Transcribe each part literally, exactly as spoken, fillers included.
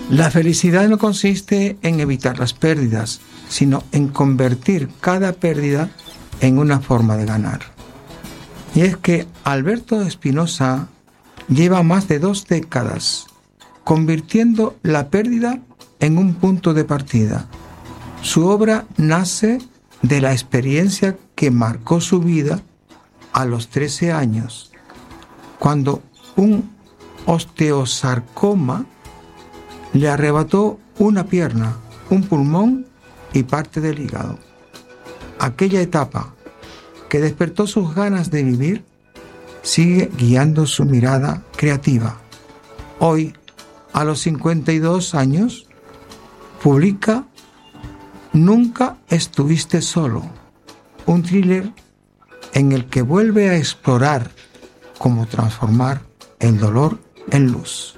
La felicidad no consiste en evitar las pérdidas, sino en convertir cada pérdida en una forma de ganar. Y es que Alberto Espinosa lleva más de dos décadas convirtiendo la pérdida en un punto de partida. Su obra nace de la experiencia que marcó su vida a los trece años, cuando un osteosarcoma le arrebató una pierna, un pulmón y parte del hígado. Aquella etapa que despertó sus ganas de vivir sigue guiando su mirada creativa. Hoy, a los cincuenta y dos años, publica Nunca estuviste solo, un thriller en el que vuelve a explorar cómo transformar el dolor en luz.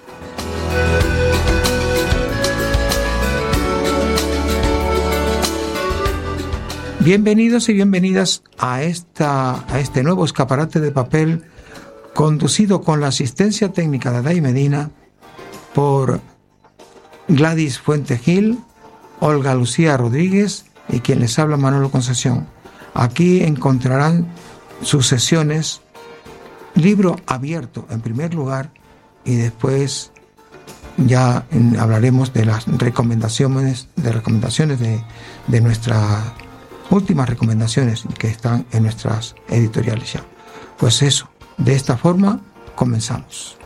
Bienvenidos y bienvenidas a, esta, a este nuevo escaparate de papel, conducido con la asistencia técnica de Day Medina por Gladys Fuente Gil, Olga Lucía Rodríguez y quien les habla, Manolo Concesión. Aquí encontrarán sus sesiones, libro abierto en primer lugar, y después ya hablaremos de las recomendaciones, de recomendaciones de, de nuestras últimas recomendaciones que están en nuestras editoriales ya. Pues eso, de esta forma comenzamos.